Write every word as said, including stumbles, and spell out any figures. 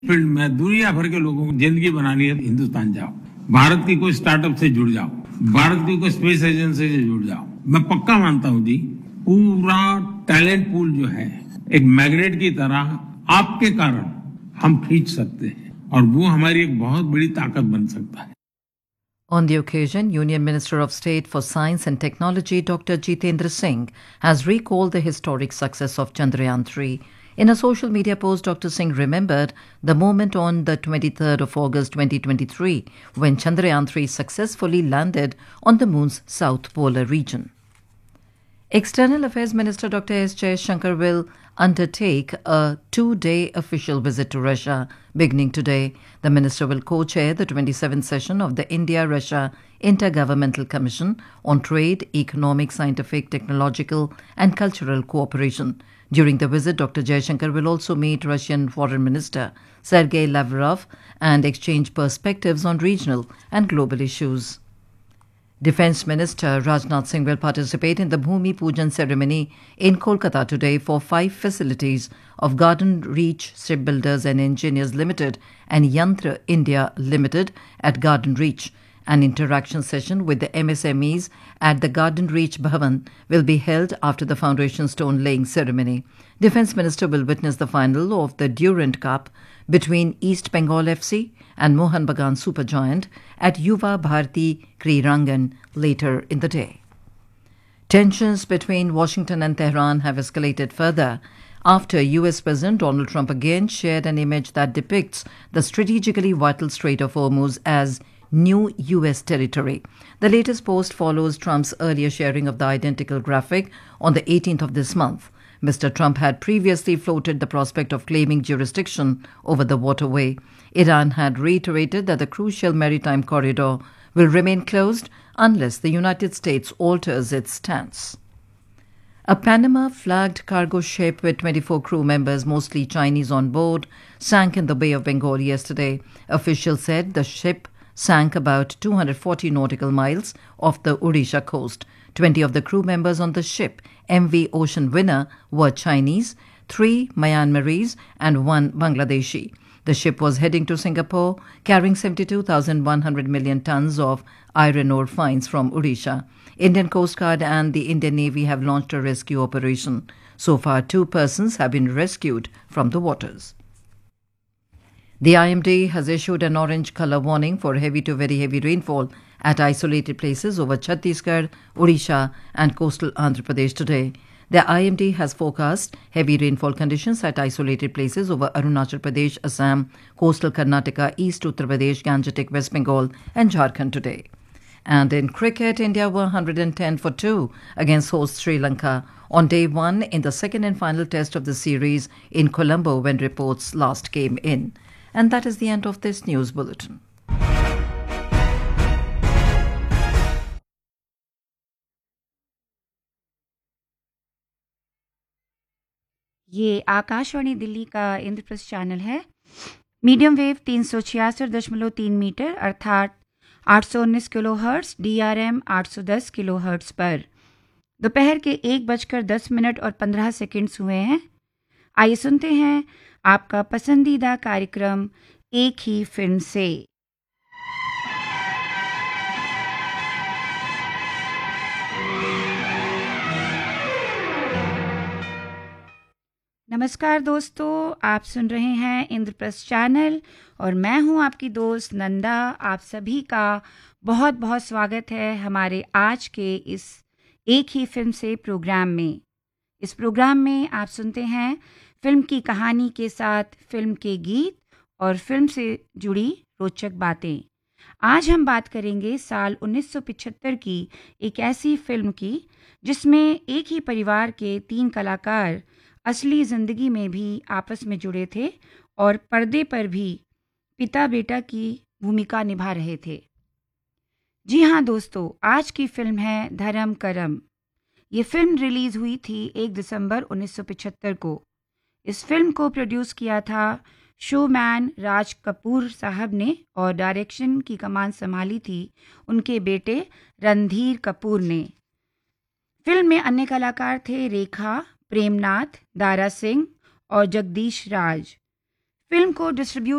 Field में दुनिया भर के लोगों को जिंदगी बनानी है, हिंदुस्तान जाओ। भारत की कोई स्टार्टअप से जुड़ जाओ, भारत की कोई स्पेस एजेंसी से जुड़ जाओ। मैं पक्का मानता हूं जी, पूरा टैलेंट पूल जो है एक मैग्नेट की तरह आपके कारण हम खींच सकते हैं और वो हमारी एक बहुत बड़ी ताकत बन सकता है। On the occasion, Union Minister of State for Science and Technology Doctor Jitendra Singh has recalled the historic success of Chandrayaan three. In a social media post, Doctor Singh remembered the moment on the twenty-third of August twenty twenty-three when Chandrayaan three successfully landed on the moon's south polar region. External Affairs Minister Doctor S. Jaishankar will undertake a two-day official visit to Russia beginning today. The minister will co-chair the twenty-seventh session of the India-Russia Intergovernmental Commission on Trade, Economic, Scientific, Technological and Cultural Cooperation. During the visit, Doctor Jaishankar will also meet Russian Foreign Minister Sergei Lavrov and exchange perspectives on regional and global issues. Defence Minister Rajnath Singh will participate in the Bhumi Pujan ceremony in Kolkata today for five facilities of Garden Reach Shipbuilders and Engineers Limited and Yantra India Limited at Garden Reach. An interaction session with the M S M Es at the Garden Reach Bhavan will be held after the foundation stone laying ceremony. Defence Minister will witness the final of the Durand Cup between East Bengal F C and Mohan Bagan Supergiant at Yuva Bharati Krirangan later in the day. Tensions between Washington and Tehran have escalated further after U S President Donald Trump again shared an image that depicts the strategically vital Strait of Hormuz as new U S territory. The latest post follows Trump's earlier sharing of the identical graphic on the eighteenth of this month. Mister Trump had previously floated the prospect of claiming jurisdiction over the waterway. Iran had reiterated that the crucial maritime corridor will remain closed unless the United States alters its stance. A Panama-flagged cargo ship with twenty-four crew members, mostly Chinese on board, sank in the Bay of Bengal yesterday. Officials said the ship sank about two hundred forty nautical miles off the Odisha coast. twenty of the crew members on the ship, M V Ocean Winner, were Chinese, three Myanmarese and one Bangladeshi. The ship was heading to Singapore, carrying seventy-two thousand one hundred million tons of iron ore finds from Odisha. Indian Coast Guard and the Indian Navy have launched a rescue operation. So far, two persons have been rescued from the waters. The I M D has issued an orange colour warning for heavy to very heavy rainfall at isolated places over Chhattisgarh, Odisha and coastal Andhra Pradesh today. The I M D has forecast heavy rainfall conditions at isolated places over Arunachal Pradesh, Assam, coastal Karnataka, East Uttar Pradesh, Gangetic, West Bengal and Jharkhand today. And in cricket, India were one hundred ten for two against host Sri Lanka on day one in the second and final test of the series in Colombo when reports last came in. And that is the end of this news bulletin. ये आकाशवाणी दिल्ली का Indraprastha channel है। Medium wave तीन सौ छियासठ दशमलव तीन metre अर्थात आठ सौ उन्नीस kilo hertz, D R M आठ सौ दस किलो हर्ट्स पर दोपहर के एक बजकर दस मिनट और पंद्रह सेकंड्स हुए हैं। आइए सुनते हैं आपका पसंदीदा कार्यक्रम एक ही फिल्म से। नमस्कार दोस्तों, आप सुन रहे हैं इंद्रप्रस्थ चैनल और मैं हूं आपकी दोस्त नंदा। आप सभी का बहुत बहुत स्वागत है हमारे आज के इस एक ही फिल्म से प्रोग्राम में। इस प्रोग्राम में आप सुनते हैं फिल्म की कहानी के साथ फिल्म के गीत और फिल्म से जुड़ी रोचक बातें। आज हम बात करेंगे साल उन्नीस सौ पचहत्तर की एक ऐसी फिल्म की जिसमें एक ही परिवार के तीन कलाकार असली ज़िंदगी में भी आपस में जुड़े थे और पर्दे पर भी पिता बेटा की भूमिका निभा रहे थे। जी हाँ दोस्तों, आज की फिल्म है धर्म करम। ये फिल्म रिलीज़ हुई थी एक दिसंबर उन्नीस सौ पचहत्तर को। इस फिल्म को प्रोड्यूस किया था शोमैन राज कपूर साहब ने और डायरेक्शन की कमान संभाली थी उनके बेटे रणधीर कपूर ने। फिल्म में अन्य कलाकार थे रेखा, प्रेमनाथ, दारा सिंह और जगदीश राज। फिल्म को डिस्ट्रीब्यूट